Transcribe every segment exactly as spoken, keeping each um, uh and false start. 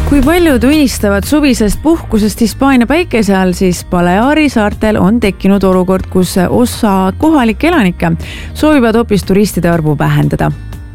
Kui paljud unistavad suvisest puhkusest Hispaania päikese all, siis Baleari saartel on tekkinud olukord, kus osa kohalikke elanikke soovivad hoopis turistide arvu vähendada.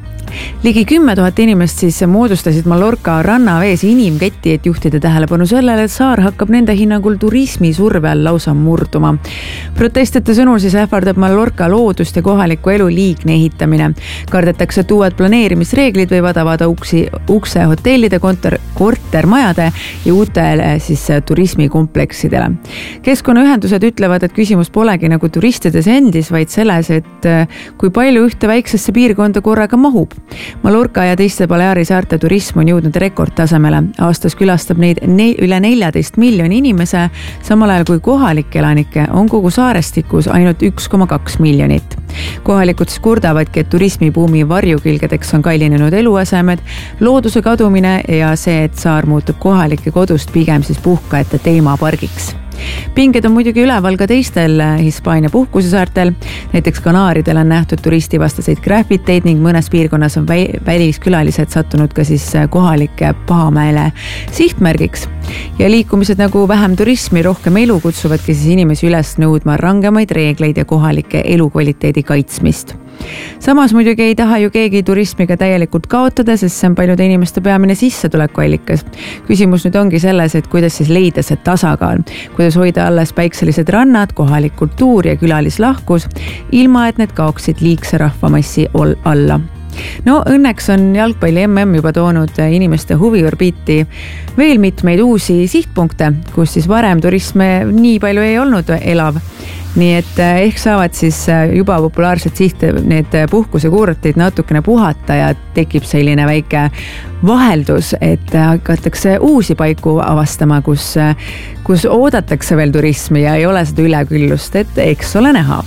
Ligi kümme tuhat inimest siis moodustasid Mallorca rannavees inimketti, et juhtida tähelepanu sellele, et saar hakkab nende hinnangul turismi surve all lausa murduma. Protestijate sõnul siis ähvardab Mallorca loodust ja kohaliku elu liigne ehitamine. Kardetakse, et uued planeerimisreeglid võivad avada uksi, ukse hotellide, kontor, kortermajade ja uutele siis turismikompleksidele. Keskkonnaühendused ütlevad, et küsimus polegi nagu turistides endis, vaid selles, et kui palju ühte väiksesse piirkonda korraga mahub. Mallorca ja teiste Baleari saarte turism on jõudnud rekordtasemele. Aastas külastab neid ne- üle neljateist miljoni inimese, samal ajal kui kohalikke elanikke on kogu saarestikus ainult üks koma kaks miljonit. Kohalikud kurdavadki, et turismibuumi varjukilgedeks on kallinenud eluasemed, looduse kadumine ja see, et saar muutub kohalike kodust pigem siis puhkajate teemapargiks. Pinged on muidugi üleval ka teistel Hispaania puhkusesaartel. Näiteks Kanaaridel on nähtud turistivastaseid graffiteid ning mõnes piirkonnas on väliskülalised sattunud ka siis kohalike pahamäele sihtmärgiks. Ja liikumised nagu vähem turismi, rohkem elu kutsuvadki siis inimesi üles nõudma rangemaid reegleid ja kohalike elukvaliteedi kaitsmist. Samas muidugi ei taha ju keegi turismiga täielikult kaotada, sest see on paljude inimeste peamine sissetulekuallikas. Küsimus nüüd ongi selles, et kuidas siis leida see tasakaal, kuidas hoida alles päikselised rannad, kohalik kultuur ja külalislahkus, ilma et need kaoksid liigse rahvamassi alla. No õnneks on jalgpalli M M juba toonud inimeste huviorbiiti veel mitmeid uusi sihtpunkte, kus siis varem turisme nii palju ei olnud elav. Nii et ehk saavad siis juba populaarsed siht, need puhkusekuurortid natukene puhata ja tekib selline väike vaheldus, et hakatakse uusi paiku avastama, kus, kus oodatakse veel turismi ja ei ole seda üleküllust, et eks ole näha.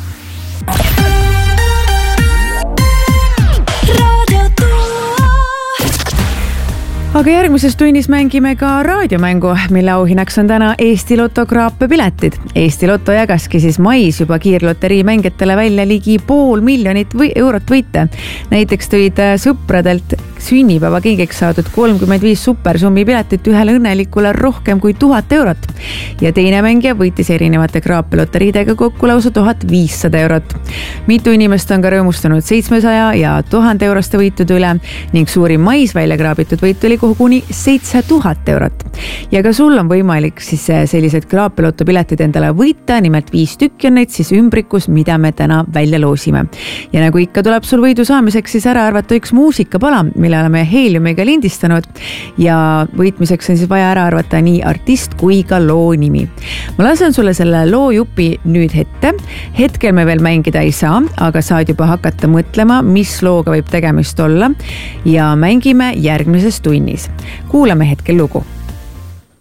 Aga järgmises tunnis mängime ka raadiomängu, mille auhinnaks on täna Eesti Lotto kraapepiletid. Eesti Lotto jagaski siis mais juba kiirlotterii mängijatele välja ligi pool miljonit või eurot võite. Näiteks tõid sõpradelt sünnipäeva kingeks saadud kolmkümmend viis supersummi piletit ühele õnnelikule rohkem kui tuhat eurot. Ja teine mängija võitis erinevate kraapelotteriidega kokku lausa tuhat viissada eurot. Mitu inimest on ka rõõmustanud seitsmesaja ja tuhande euroste võitude üle ning suurim mais välja kraabitud võit oli kuni seitse tuhat eurot. Ja ka sul on võimalik siis sellised kraapelotto piletid endale võita, nimelt viis tükki on neid siis ümbrikus, mida me täna välja loosime. Ja nagu ikka tuleb sul võidu saamiseks siis ära arvata üks muusikapala, mille oleme Heliumiga lindistanud ja võitmiseks on siis vaja ära arvata nii artist kui ka loo nimi. Ma lasen sulle selle loo jupi nüüd ette. Hetkel me veel mängida ei saa, aga saad juba hakata mõtlema, mis looga võib tegemist olla ja mängime järgmises tunnis. Kuulame hetkel lugu.